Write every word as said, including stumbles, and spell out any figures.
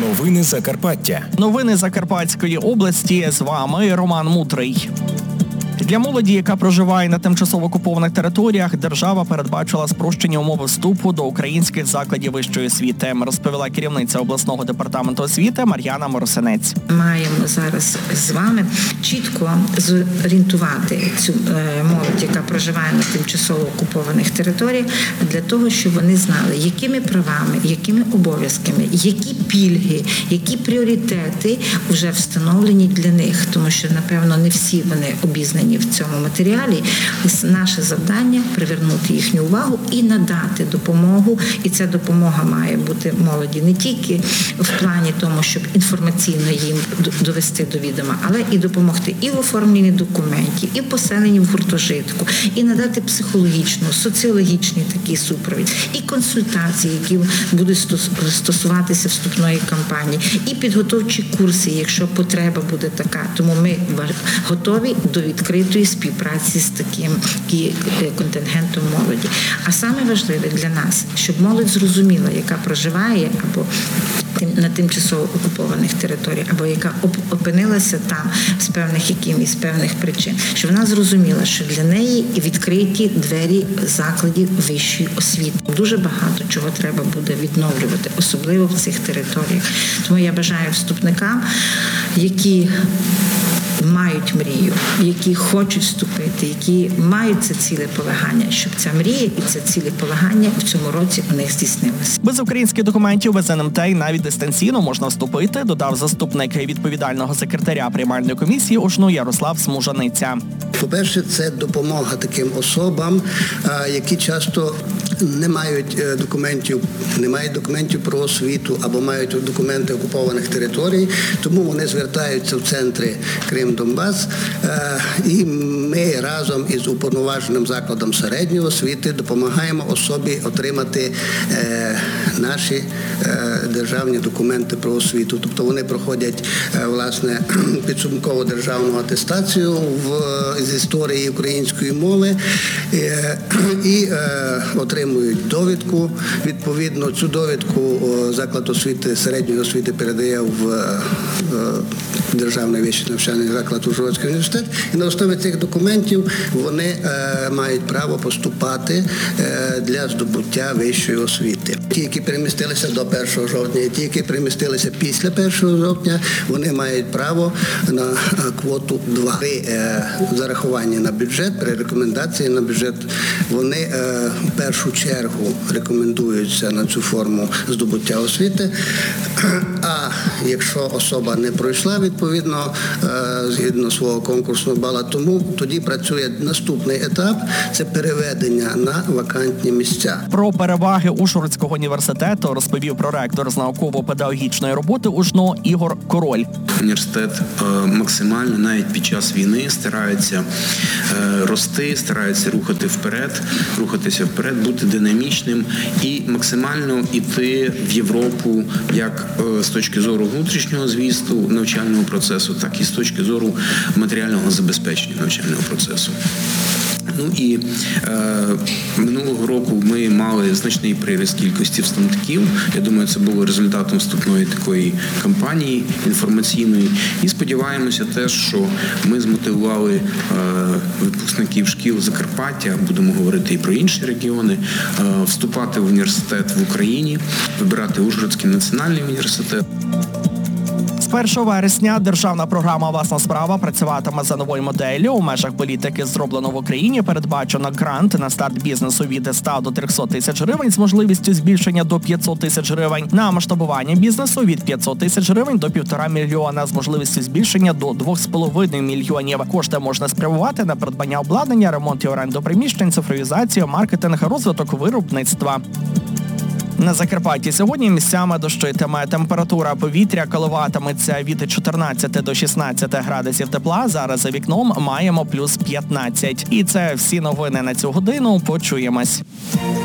Новини Закарпаття. Новини Закарпатської області. З вами Роман Мутрий. Для молоді, яка проживає на тимчасово окупованих територіях, держава передбачила спрощені умови вступу до українських закладів вищої освіти, розповіла керівниця обласного департаменту освіти Мар'яна Моросинець. Маємо зараз з вами чітко зорієнтувати цю молодь, яка проживає на тимчасово окупованих територіях, для того, щоб вони знали, якими правами, якими обов'язками, які пільги, які пріоритети вже встановлені для них, тому що, напевно, не всі вони обізнані в цьому матеріалі. Наше завдання – привернути їхню увагу і надати допомогу. І ця допомога має бути молоді не тільки в плані тому, щоб інформаційно їм довести до відома, але і допомогти і в оформленні документів, і в поселенні в гуртожитку, і надати психологічну, соціологічний такий супровід, і консультації, які будуть стосуватися вступної кампанії, і підготовчі курси, якщо потреба буде така. Тому ми готові до відкритої співпраці з таким контингентом молоді. А саме важливе для нас, щоб молодь зрозуміла, яка проживає або на тимчасово окупованих територіях, або яка опинилася там з певних якимось певних причин, щоб вона зрозуміла, що для неї відкриті двері закладів вищої освіти. Дуже багато чого треба буде відновлювати, особливо в цих територіях. Тому я бажаю вступникам, які мають мрію, які хочуть вступити, які мають це цілеполагання, щоб ця мрія і це цілеполагання в цьому році у них здійснилося. Без українських документів, без ен ем те і навіть дистанційно можна вступити, додав заступник відповідального секретаря приймальної комісії УЖНУ Ярослав Смужаниця. По-перше, це допомога таким особам, які часто не мають документів, не мають документів про освіту або мають документи окупованих територій, тому вони звертаються в центри Крим-Донбас, і ми разом із уповноваженим закладом середньої освіти допомагаємо особі отримати наші державні документи про освіту. Тобто вони проходять, власне, підсумкову державну атестацію в, з історії української мови і отримують довідку. Відповідно, цю довідку заклад освіти, середньої освіти передає в Державний вищий навчальний заклад Ужгородський університет. І на основі цих документів вони мають право поступати для здобуття вищої освіти. Ті, які перемістилися до першого жовтня, і ті, які перемістилися після першого жовтня, вони мають право на квоту два. При зарахуванні на бюджет, при рекомендації на бюджет, вони в першу чергу рекомендуються на цю форму здобуття освіти. А якщо особа не пройшла відповідно згідно свого конкурсного бала, тому тоді працює наступний етап – це переведення на вакантні місця. Про переваги Ужгородського університету розповів проректор з науково-педагогічної роботи УЖНУ Ігор Король. Університет максимально навіть під час війни старається рости, старається рухати вперед, рухатися вперед, бути динамічним і максимально йти в Європу як з точки зору внутрішнього змісту навчального процесу, так і з точки зору матеріального забезпечення навчального процесу. Ну і е, минулого року ми мали значний приріст кількості вступників. Я думаю, це було результатом вступної такої кампанії інформаційної. І сподіваємося теж, що ми змотивували е, випускників шкіл Закарпаття, будемо говорити і про інші регіони, е, вступати в університет в Україні, вибирати Ужгородський національний університет. З першого вересня державна програма «Власна справа» працюватиме за новою моделлю. У межах політики «Зроблено в Україні» передбачено грант на старт бізнесу від ста до трьохсот тисяч гривень з можливістю збільшення до п'ятсот тисяч гривень. На масштабування бізнесу від п'ятсот тисяч гривень до півтора мільйона з можливістю збільшення до двох з половиною мільйонів. Кошти можна спрямувати на придбання обладнання, ремонт і оренду приміщень, цифровізацію, маркетинг, розвиток виробництва. На Закарпатті сьогодні місцями дощитиме. Температура повітря коливатиметься від чотирнадцяти до шістнадцяти градусів тепла. Зараз за вікном маємо плюс п'ятнадцять. І це всі новини на цю годину. Почуємось.